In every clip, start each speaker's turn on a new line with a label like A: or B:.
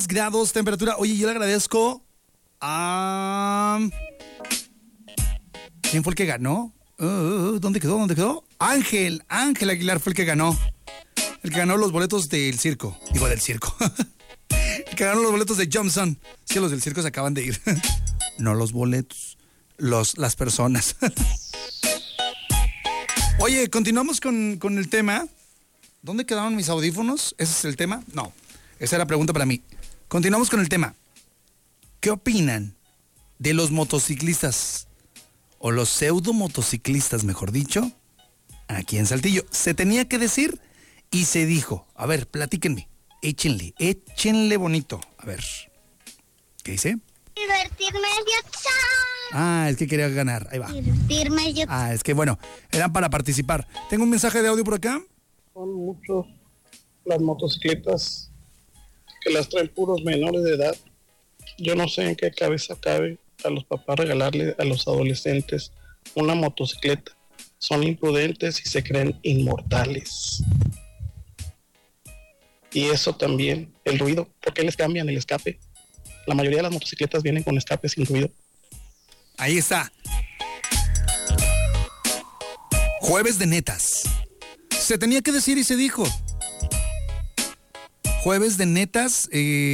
A: grados, temperatura. Oye, yo le agradezco a... ¿Quién fue el que ganó? ¿Dónde quedó? Ángel Aguilar fue el que ganó. El que ganó los boletos del circo. Digo, del circo. El que ganó los boletos de Johnson. Sí, los del circo se acaban de ir. No los boletos, las personas. Oye, continuamos con el tema. ¿Dónde quedaron mis audífonos? ¿Ese es el tema? No, esa era la pregunta para mí. Continuamos con el tema. ¿Qué opinan de los motociclistas o los pseudo motociclistas, mejor dicho, aquí en Saltillo? Se tenía que decir y se dijo. A ver, platíquenme. Échenle bonito. A ver. ¿Qué dice?
B: Divertirme yo.
A: Es que quería ganar. Ahí va.
B: Divertirme yo.
A: Es que bueno, eran para participar. Tengo un mensaje de audio por acá.
C: Son muchos las motocicletas que las traen puros menores de edad. Yo no sé en qué cabeza cabe a los papás regalarle a los adolescentes una motocicleta. Son imprudentes y se creen inmortales. Y eso también, el ruido. ¿Por qué les cambian el escape? La mayoría de las motocicletas vienen con escape sin ruido.
A: Ahí está. Jueves de netas. Se tenía que decir y se dijo. Jueves de netas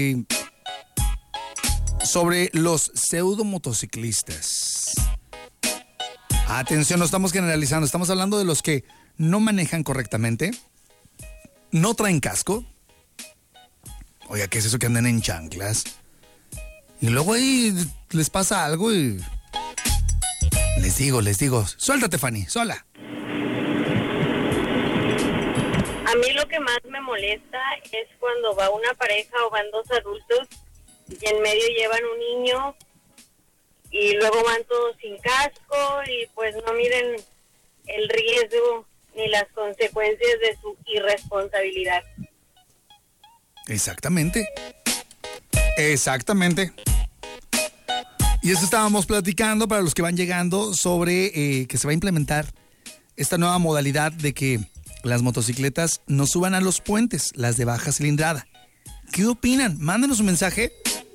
A: sobre los pseudo motociclistas. Atención, no estamos generalizando. Estamos hablando de los que no manejan correctamente, no traen casco. Oiga, ¿qué es eso que andan en chanclas? Y luego ahí les pasa algo y... Les digo. Suéltate, Fanny, sola.
D: A mí lo que más me molesta es cuando va una pareja o van dos adultos y en medio llevan un niño y luego van todos sin casco y pues no miden el riesgo ni las consecuencias de su irresponsabilidad.
A: Exactamente. Y eso estábamos platicando para los que van llegando sobre que se va a implementar esta nueva modalidad de que las motocicletas no suban a los puentes, las de baja cilindrada. ¿Qué opinan? Mándenos un mensaje.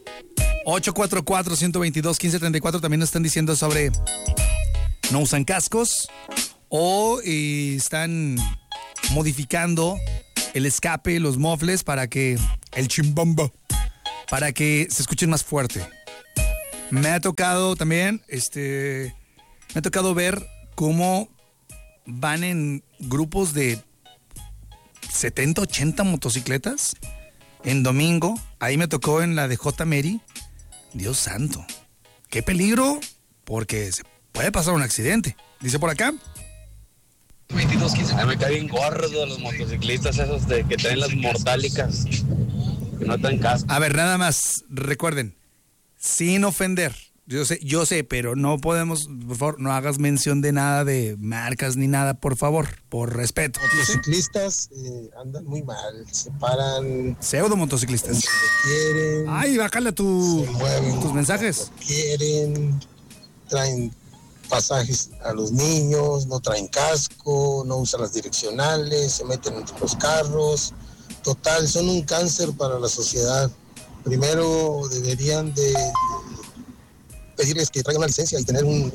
A: 844-122-1534. También nos están diciendo sobre no usan cascos o están modificando el escape, los mofles para que el chimbombo, para que se escuchen más fuerte. Me ha tocado también, me ha tocado ver cómo van en grupos de 70, 80 motocicletas en domingo. Ahí me tocó en la de J. Mary. Dios santo, qué peligro, porque se puede pasar un accidente. Dice por acá.
E: 22-15. A mí me caen bien gordos los motociclistas esos de que traen las mortálicas, que no traen casco.
A: A ver, nada más, recuerden, sin ofender. Yo sé, pero no podemos, por favor, no hagas mención de nada de marcas ni nada, por favor, por respeto.
F: Los ciclistas andan muy mal, se paran.
A: Pseudo motociclistas.
F: Quieren.
A: Ay, bájale tus mensajes.
F: Quieren, traen pasajes a los niños, no traen casco, no usan las direccionales, se meten entre los carros. Total, son un cáncer para la sociedad. Primero deberían de pedirles que traigan una licencia y tener un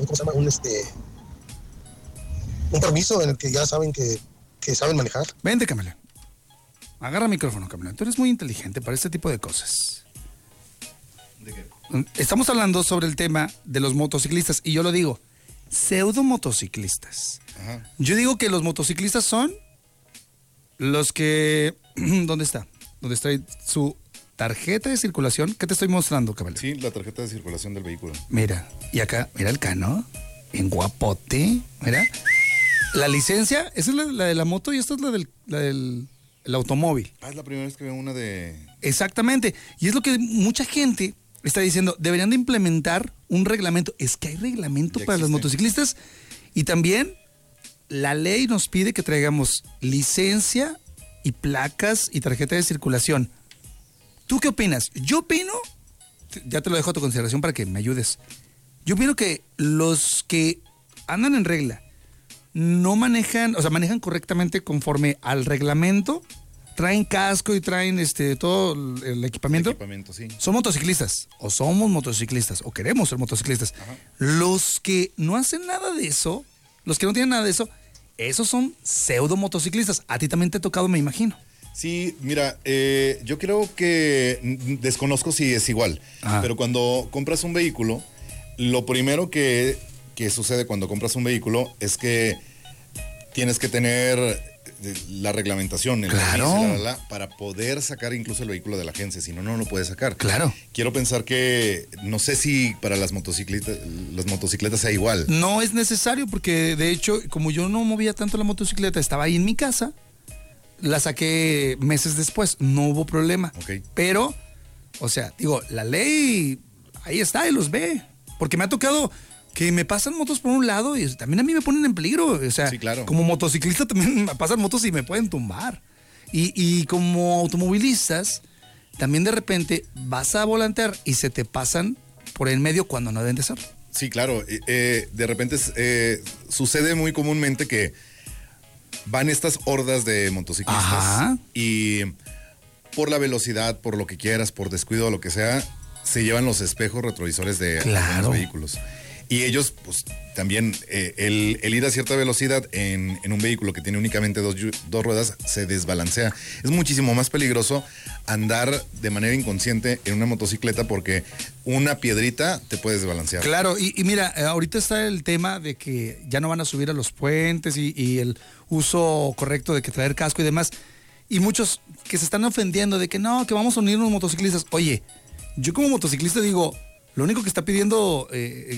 F: permiso en el que ya saben que saben manejar.
A: Vente, Camila. Agarra el micrófono, Camila. Tú eres muy inteligente para este tipo de cosas. ¿De qué? Estamos hablando sobre el tema de los motociclistas y yo lo digo, pseudo motociclistas. Ajá. Yo digo que los motociclistas son los que... ¿Dónde está? ¿Dónde está su tarjeta de circulación? ¿Qué te estoy mostrando, caballero?
G: Sí, la tarjeta de circulación del vehículo.
A: Mira, y acá, mira el cano, en guapote, mira. La licencia, esa es la de la moto y esta es la del el automóvil.
G: Es la primera vez que veo una de...
A: Exactamente, y es lo que mucha gente está diciendo, deberían de implementar un reglamento. Es que hay reglamento para los motociclistas y también la ley nos pide que traigamos licencia y placas y tarjeta de circulación. ¿Tú qué opinas? Yo opino, ya te lo dejo a tu consideración para que me ayudes. Yo opino que los que andan en regla no manejan, o sea, manejan correctamente conforme al reglamento, traen casco y traen todo el equipamiento.
G: Sí.
A: Son motociclistas, o somos motociclistas, o queremos ser motociclistas.
G: Ajá.
A: Los que no hacen nada de eso, los que no tienen nada de eso, esos son pseudo motociclistas. A ti también te ha tocado, me imagino.
G: Sí, mira, yo creo que desconozco si es igual, pero cuando compras un vehículo, lo primero que sucede cuando compras un vehículo es que tienes que tener la reglamentación, el permiso, para poder sacar incluso el vehículo de la agencia, si no, no lo puedes sacar.
A: Claro.
G: Quiero pensar que, no sé si para las motocicletas sea igual.
A: No es necesario porque, de hecho, como yo no movía tanto la motocicleta, estaba ahí en mi casa, la saqué meses después, no hubo problema.
G: Okay.
A: Pero, o sea, digo, la ley ahí está y los ve. Porque me ha tocado que me pasan motos por un lado y también a mí me ponen en peligro. O sea,
G: sí, claro.
A: Como motociclista también me pasan motos y me pueden tumbar. Y como automovilistas, también de repente vas a volantear y se te pasan por el medio cuando no deben de ser.
G: Sí, claro. De repente sucede muy comúnmente que van estas hordas de motociclistas.
A: Ajá.
G: Y por la velocidad, por lo que quieras, por descuido o lo que sea, se llevan los espejos retrovisores de los vehículos. Y ellos, pues, también, el ir a cierta velocidad en un vehículo que tiene únicamente dos ruedas, se desbalancea. Es muchísimo más peligroso andar de manera inconsciente en una motocicleta porque una piedrita te puede desbalancear.
A: Claro, y mira, ahorita está el tema de que ya no van a subir a los puentes y el uso correcto de que traer casco y demás. Y muchos que se están ofendiendo de que no, que vamos a unirnos motociclistas. Oye, yo como motociclista digo, lo único que están pidiendo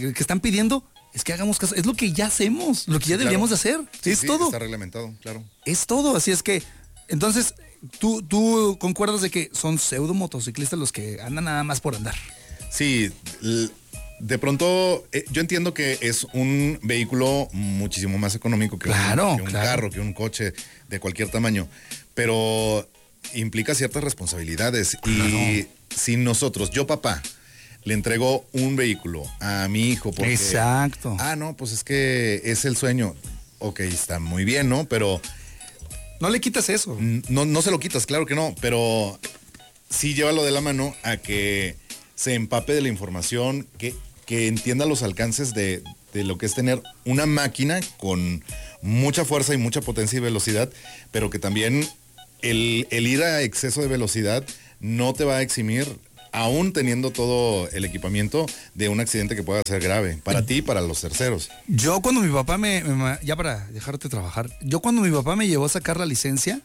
A: es que hagamos caso. Es lo que ya hacemos, lo que ya deberíamos de hacer.
G: Sí,
A: es todo.
G: Está reglamentado, claro.
A: Es todo, así es que, entonces, tú concuerdas de que son pseudo motociclistas los que andan nada más por andar.
G: Sí, de pronto yo entiendo que es un vehículo muchísimo más económico que un carro, que un coche de cualquier tamaño, pero implica ciertas responsabilidades. Claro. Y si nosotros, yo papá, le entrego un vehículo a mi hijo porque...
A: Exacto.
G: No, pues es que es el sueño. Ok, está muy bien, ¿no? Pero...
A: No le quitas eso.
G: No se lo quitas, claro que no, pero sí llévalo de la mano a que se empape de la información, que entienda los alcances de lo que es tener una máquina con mucha fuerza y mucha potencia y velocidad, pero que también el ir a exceso de velocidad no te va a eximir, aún teniendo todo el equipamiento, de un accidente que pueda ser grave para ti y para los terceros.
A: Yo cuando mi papá ya para dejarte trabajar, cuando mi papá me llevó a sacar la licencia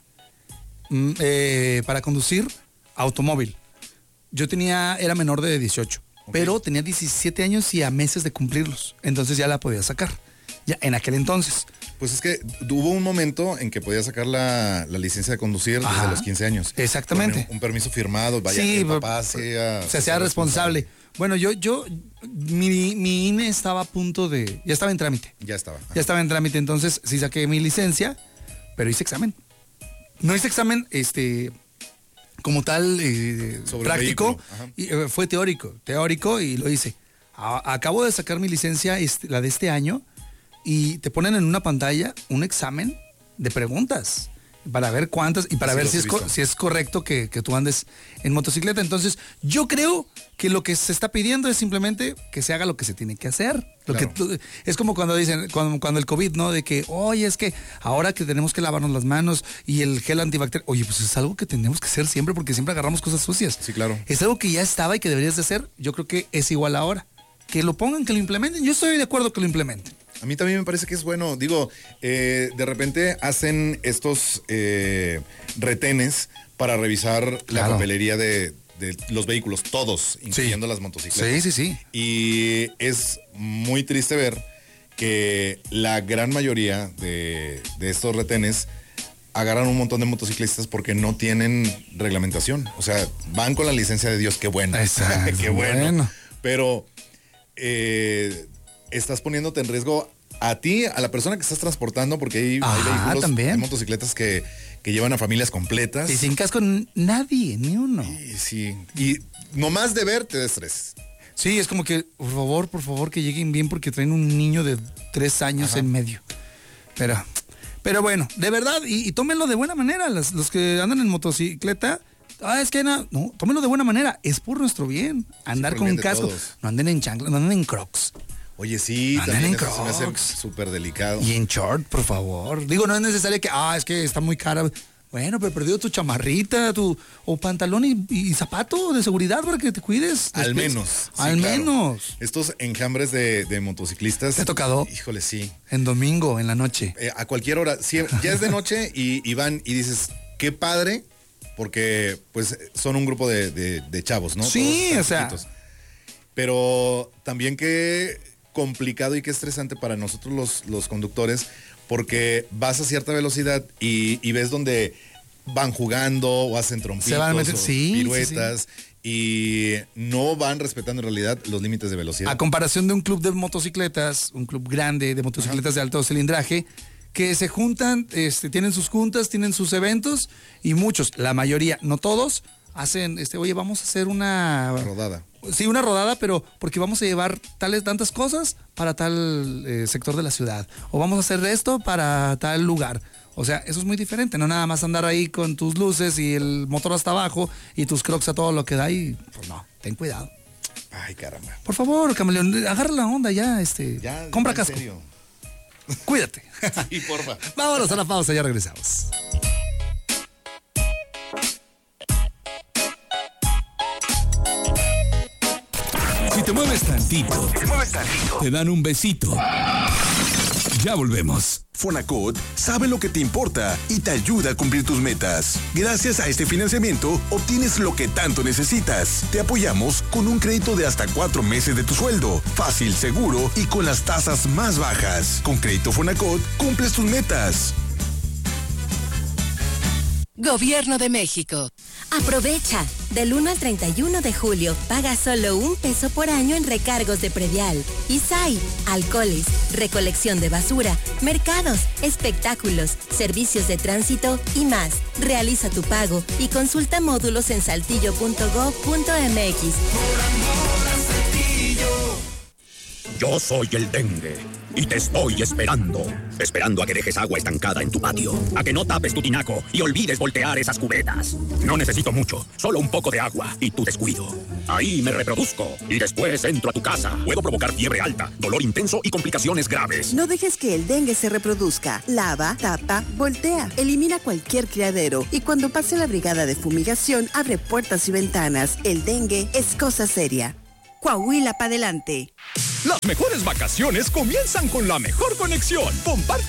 A: para conducir automóvil, era menor de 18, pero tenía 17 años y a meses de cumplirlos, entonces ya la podía sacar, ya en aquel entonces.
G: Pues es que hubo un momento en que podía sacar la licencia de conducir desde los 15 años.
A: Exactamente.
G: Un permiso firmado, vaya,
A: sí,
G: el papá
A: se hacía responsable. Bueno, mi INE estaba a punto de... Ya estaba en trámite.
G: Ya estaba.
A: Ya estaba en trámite, entonces sí saqué mi licencia, pero hice examen. No hice examen, como tal, práctico, y, fue teórico y lo hice. Acabo de sacar mi licencia, la de este año, y te ponen en una pantalla un examen de preguntas para ver cuántas y para ver si es correcto que tú andes en motocicleta. Entonces, yo creo que lo que se está pidiendo es simplemente que se haga lo que se tiene que hacer.
G: Claro.
A: Es como cuando dicen, cuando el COVID, ¿no? De que, oye, es que ahora que tenemos que lavarnos las manos y el gel antibacterial, oye, pues es algo que tenemos que hacer siempre porque siempre agarramos cosas sucias.
G: Sí, claro.
A: Es algo que ya estaba y que deberías de hacer. Yo creo que es igual ahora. Que lo pongan, que lo implementen. Yo estoy de acuerdo que lo implementen.
G: A mí también me parece que es bueno. Digo, de repente hacen estos retenes para revisar la papelería de los vehículos, todos, incluyendo las motocicletas.
A: Sí.
G: Y es muy triste ver que la gran mayoría de estos retenes agarran un montón de motociclistas porque no tienen reglamentación. O sea, van con la licencia de Dios, qué bueno.
A: Exacto.
G: Qué bueno. Pero... estás poniéndote en riesgo a ti, a la persona que estás transportando, porque hay vehículos,
A: también.
G: Hay motocicletas que llevan a familias completas.
A: Y sin casco nadie, ni uno.
G: Y nomás de ver te da estrés.
A: Sí, es como que, por favor, que lleguen bien porque traen un niño de 3 años en medio. Pero bueno, de verdad, y tómenlo de buena manera, los que andan en motocicleta. Es que no, tómenlo de buena manera, es por nuestro bien. Andar con un casco, no anden en chanclas, no anden en crocs.
G: Oye, sí,
A: Anden
G: también
A: en
G: eso se me hace
A: Crocs.
G: súper delicado.
A: Y en short, por favor. Digo, no es necesario que, es que está muy cara. Bueno, pero perdido tu chamarrita, o pantalón y zapato de seguridad para que te cuides.
G: Al menos. Sí,
A: Al
G: claro.
A: menos.
G: Estos enjambres de motociclistas.
A: ¿Te ha tocado?
G: Híjole, sí.
A: En domingo, en la noche.
G: A cualquier hora. Sí, ya es de noche y van y dices, qué padre, porque pues son un grupo de chavos, ¿no?
A: Sí,
G: Todos
A: o sea.
G: chiquitos. Pero también qué complicado y qué estresante para nosotros los conductores, porque vas a cierta velocidad y ves donde van jugando o hacen trompitos
A: Se van a meter,
G: o
A: sí,
G: piruetas y no van respetando en realidad los límites de velocidad.
A: A comparación de un club de motocicletas, un club grande de motocicletas de alto cilindraje, que se juntan, tienen sus juntas, tienen sus eventos y muchos, la mayoría, no todos, hacen, oye, vamos a hacer una
G: rodada.
A: Sí, una rodada, pero porque vamos a llevar tantas cosas para tal sector de la ciudad. O vamos a hacer esto para tal lugar. O sea, eso es muy diferente. No nada más andar ahí con tus luces y el motor hasta abajo y tus crocs a todo lo que da y pues no, ten cuidado.
G: Ay, caramba.
A: Por favor, camaleón, agarra la onda ya,
G: Ya,
A: compra
G: en
A: casco.
G: serio.
A: Cuídate.
G: Sí, porfa.
A: Vámonos a la pausa, ya regresamos.
H: Si te mueves tantito, te dan un besito. Ya volvemos.
I: Fonacot sabe lo que te importa y te ayuda a cumplir tus metas. Gracias a este financiamiento, obtienes lo que tanto necesitas. Te apoyamos con un crédito de hasta 4 meses de tu sueldo. Fácil, seguro y con las tasas más bajas. Con Crédito Fonacot, cumples tus metas.
J: Gobierno de México.
K: Aprovecha. Del 1 al 31 de julio, paga solo $1 por año en recargos de predial. ISAI, alcoholes, recolección de basura, mercados, espectáculos, servicios de tránsito y más. Realiza tu pago y consulta módulos en saltillo.gov.mx.
L: Yo soy el dengue y te estoy esperando a que dejes agua estancada en tu patio, a que no tapes tu tinaco y olvides voltear esas cubetas. No necesito mucho, solo un poco de agua y tu descuido. Ahí me reproduzco y después entro a tu casa. Puedo provocar fiebre alta, dolor intenso y complicaciones graves.
M: No dejes que el dengue se reproduzca. Lava, tapa, voltea. Elimina cualquier criadero y cuando pase la brigada de fumigación, abre puertas y ventanas. El dengue es cosa seria. Coahuila para adelante.
N: Las mejores vacaciones comienzan con la mejor conexión. Comparte